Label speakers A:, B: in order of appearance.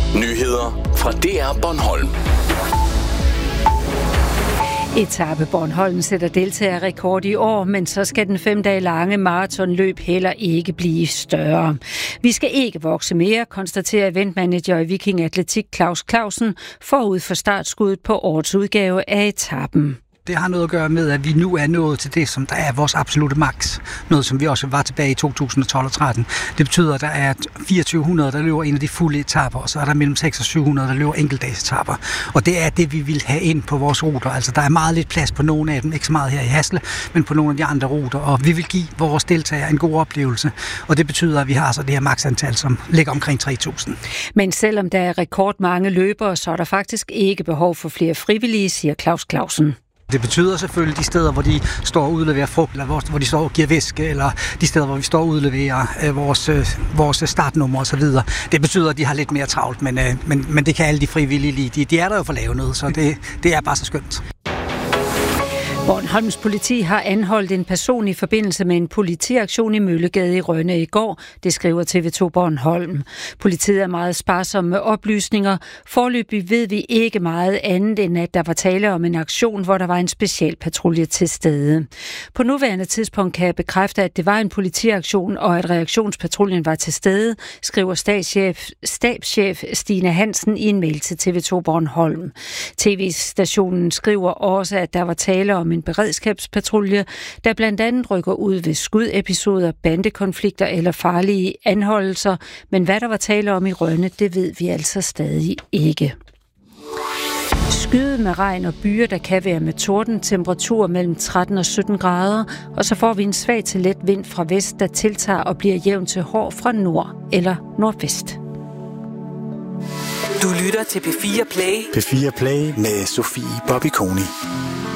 A: Nyheder fra DR Bornholm.
B: Etape Bornholm sætter deltagerrekord i år, men så skal den 5 dage lange maratonløb heller ikke blive større. Vi skal ikke vokse mere, konstaterer eventmanager i Viking Atletik Claus Clausen forud for startskuddet på årets udgave af etapen.
C: Det har noget at gøre med, at vi nu er nået til det, som der er vores absolute max. Noget, som vi også var tilbage i 2012 og 13. Det betyder, at der er 2400, der løber en af de fulde etaper, og så er der mellem 600 og 700, der løber enkeltdagsetaper. Og det er det, vi vil have ind på vores ruter. Altså, der er meget lidt plads på nogle af dem, ikke så meget her i Hasle, men på nogle af de andre ruter. Og vi vil give vores deltagere en god oplevelse. Og det betyder, at vi har så det her maksantal, som ligger omkring 3000.
B: Men selvom der er rekordmange løbere, så er der faktisk ikke behov for flere frivillige, siger Claus Clausen.
C: Det betyder selvfølgelig de steder, hvor de står og udleverer frugt, eller hvor de står og giver væske, eller de steder, hvor vi står og udleverer vores startnummer osv. Det betyder, at de har lidt mere travlt, men det kan alle de frivillige lide. De er der jo for at lave noget, så det er bare så skønt.
B: Bornholms politi har anholdt en person i forbindelse med en politiaktion i Møllegade i Rønne i går, det skriver TV2 Bornholm. Politiet er meget sparsom med oplysninger. Foreløbig ved vi ikke meget andet, end at der var tale om en aktion, hvor der var en specialpatrulje til stede. På nuværende tidspunkt kan jeg bekræfte, at det var en politiaktion, og at reaktionspatruljen var til stede, skriver stabschef Stine Hansen i en mail til TV2 Bornholm. TV-stationen skriver også, at der var tale om en beredskabspatrulje, der blandt andet rykker ud ved skudepisoder, bandekonflikter eller farlige anholdelser, men hvad der var tale om i Rønne, det ved vi altså stadig ikke. Skyet med regn og byer, der kan være med torden, temperatur mellem 13 og 17 grader, og så får vi en svag til let vind fra vest, der tiltager og bliver jævn til hård fra nord eller nordvest.
D: Du lytter til P4 Play.
E: P4 Play med Sofie Bobby Koni.